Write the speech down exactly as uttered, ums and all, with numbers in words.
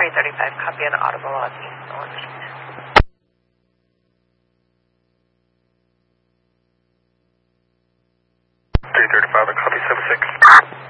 three thirty-five, copy on audible on East Orange. three thirty-five, copy seven six.